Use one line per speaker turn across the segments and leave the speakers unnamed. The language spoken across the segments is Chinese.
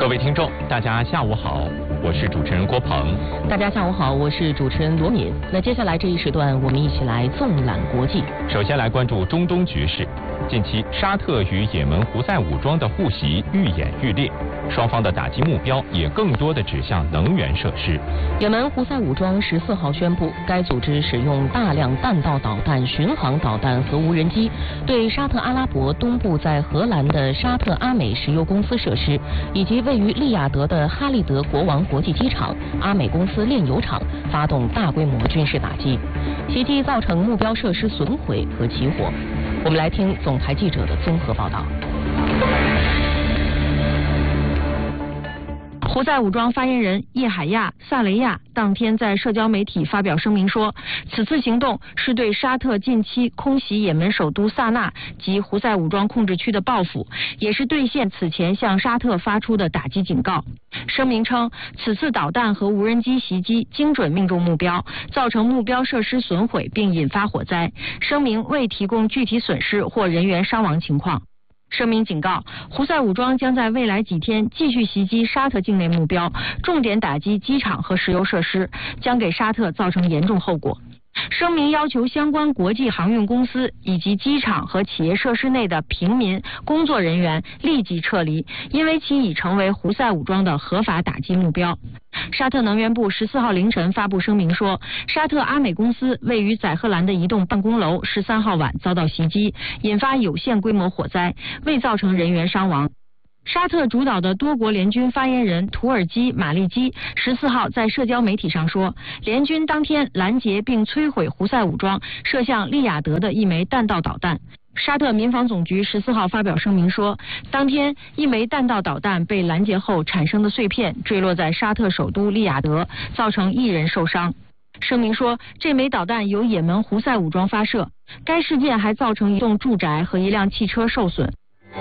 各位听众，大家下午好，我是主持人郭鹏。
大家下午好，我是主持人罗敏。那接下来这一时段，我们一起来纵览国际。
首先来关注中东局势。近期，沙特与也门胡塞武装的互袭愈演愈烈，双方的打击目标也更多的指向能源设施。
也门胡塞武装14号宣布，该组织使用大量弹道导弹、巡航导弹和无人机，对沙特阿拉伯东部在荷兰的沙特阿美石油公司设施，以及位于利雅得的哈利德国王国际机场、阿美公司炼油厂发动大规模军事打击，袭击造成目标设施损毁和起火。我们来听总台记者的综合报道。
胡塞武装发言人叶海亚·萨雷亚当天在社交媒体发表声明说，此次行动是对沙特近期空袭也门首都萨那及胡塞武装控制区的报复，也是兑现此前向沙特发出的打击警告。声明称，此次导弹和无人机袭击精准命中目标，造成目标设施损毁并引发火灾。声明未提供具体损失或人员伤亡情况。声明警告，胡塞武装将在未来几天继续袭击沙特境内目标，重点打击机场和石油设施，将给沙特造成严重后果。声明要求相关国际航运公司以及机场和企业设施内的平民工作人员立即撤离，因为其已成为胡塞武装的合法打击目标。沙特能源部14号凌晨发布声明说，沙特阿美公司位于载荷兰的一栋办公楼13号晚遭到袭击，引发有限规模火灾，未造成人员伤亡。沙特主导的多国联军发言人土耳其马利基14号在社交媒体上说，联军当天拦截并摧毁胡塞武装射向利雅得的一枚弹道导弹。沙特民防总局14号发表声明说，当天一枚弹道导弹被拦截后产生的碎片坠落在沙特首都利雅得，造成1人受伤。声明说，这枚导弹由也门胡塞武装发射。该事件还造成一栋住宅和一辆汽车受损。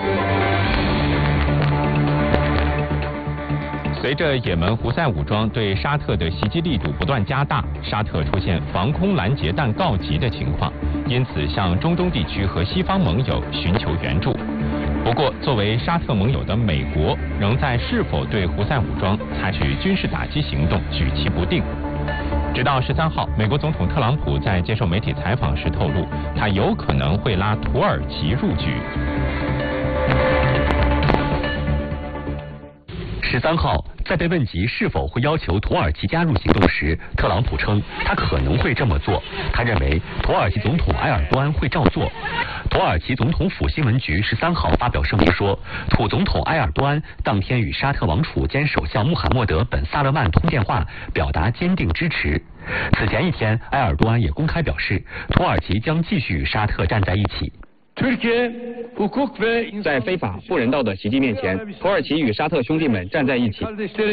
随着也门胡塞武装对沙特的袭击力度不断加大，沙特出现防空拦截弹告急的情况，因此向中东地区和西方盟友寻求援助。不过，作为沙特盟友的美国仍在是否对胡塞武装采取军事打击行动举棋不定。直到13号，美国总统特朗普在接受媒体采访时透露，他有可能会拉土耳其入局。
13号，在被问及是否会要求土耳其加入行动时，特朗普称他可能会这么做。他认为土耳其总统埃尔多安会照做。土耳其总统府新闻局13号发表声明说，土总统埃尔多安当天与沙特王储兼首相穆罕默德本萨勒曼通电话，表达坚定支持。此前一天，埃尔多安也公开表示，土耳其将继续与沙特站在一起。
在非法不人道的袭击面前，土耳其与沙特兄弟们站在一起。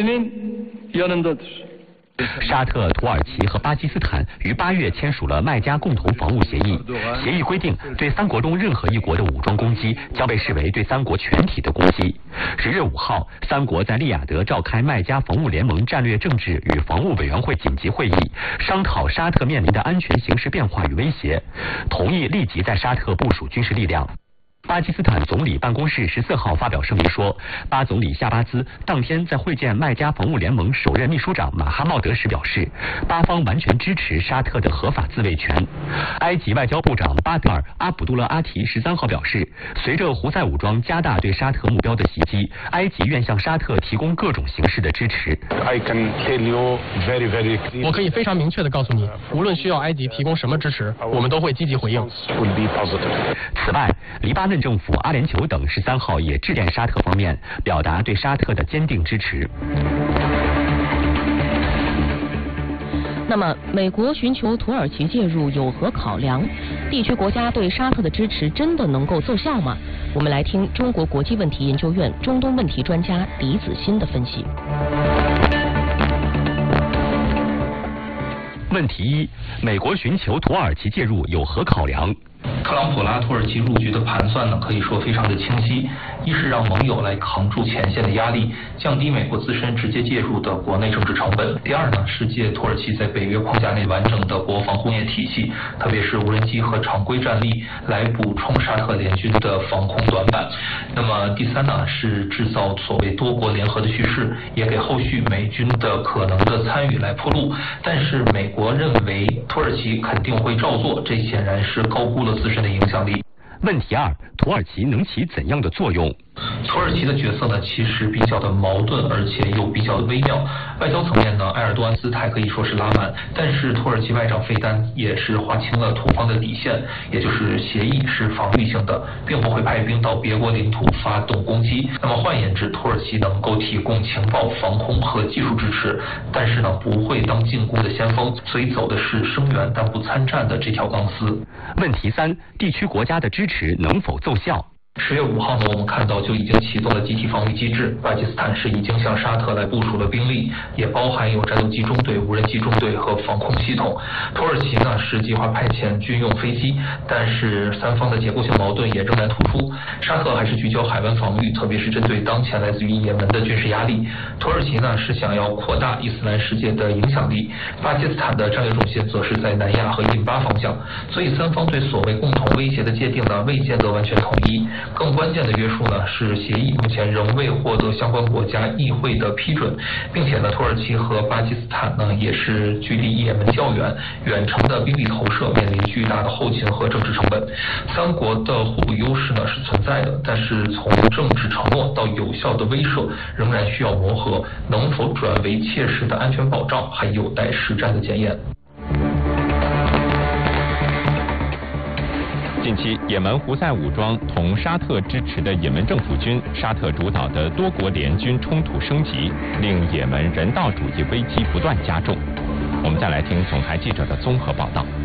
沙特、土耳其和巴基斯坦于8月签署了麦加共同防务协议。协议规定，对3国中任何一国的武装攻击将被视为对3国全体的攻击。10月5号，3国在利雅得召开麦加防务联盟战略政治与防务委员会紧急会议，商讨沙特面临的安全形势变化与威胁，同意立即在沙特部署军事力量。巴基斯坦总理办公室14号发表声明说，巴总理夏巴兹当天在会见麦加防务联盟首任秘书长马哈茂德时表示，巴方完全支持沙特的合法自卫权。埃及外交部长巴德尔·阿卜杜勒阿提13号表示，随着胡塞武装加大对沙特目标的袭击，埃及愿向沙特提供各种形式的支持。
我可以非常明确地告诉你，无论需要埃及提供什么支持，我们都会积极回应。
此外，黎巴嫩政府、阿联酋等13号也致电沙特方面，表达对沙特的坚定支持。
那么，美国寻求土耳其介入有何考量？地区国家对沙特的支持真的能够奏效吗？我们来听中国国际问题研究院中东问题专家李子欣的分析。
问题一：美国寻求土耳其介入有何考量？
特朗普拉土耳其入局的盘算呢，可以说非常的清晰， 一是让盟友来扛住前线的压力，降低美国自身直接介入的国内政治成本；第二呢，是借土耳其在北约框架内完整的国防工业体系，特别是无人机和常规战力，来补充沙特联军的防空短板。那么第三呢，是制造所谓多国联合的叙事，也给后续美军的可能的参与来铺路。但是美国认为土耳其肯定会照做，这显然是高估了自身的影响力。
问题二，土耳其能起怎样的作用？
土耳其的角色呢，其实比较的矛盾，而且又比较的微妙。外交层面呢，埃尔多安姿态可以说是拉满，但是土耳其外长费丹也是划清了土方的底线，也就是协议是防御性的，并不会派兵到别国领土发动攻击。那么换言之，土耳其能够提供情报、防空和技术支持，但是呢，不会当进攻的先锋，所以走的是声援但不参战的这条钢丝。
问题三，地区国家的支持能否奏效
？10月5号呢，我们看到就已经启动了集体防御机制。巴基斯坦是已经向沙特来部署了兵力，也包含有战斗机中队、无人机中队和防空系统。土耳其呢是计划派遣军用飞机，但是三方的结构性矛盾也仍然突出。沙特还是聚焦海湾防御，特别是针对当前来自于也门的军事压力。土耳其呢是想要扩大伊斯兰世界的影响力，巴基斯坦的战略重心则是在南亚和印巴方向。所以三方对所谓共同威胁的界定呢，未见得完全统一。更关键的约束呢是协议目前仍未获得相关国家议会的批准，并且呢土耳其和巴基斯坦呢也是距离也门较远，远程的兵力投射面临巨大的后勤和政治成本。三国的互补优势呢是存在的，但是从政治承诺到有效的威慑仍然需要磨合，能否转为切实的安全保障还有待实战的检验。
近期，也门胡塞武装同沙特支持的也门政府军、沙特主导的多国联军冲突升级，令也门人道主义危机不断加重。我们再来听总台记者的综合报道。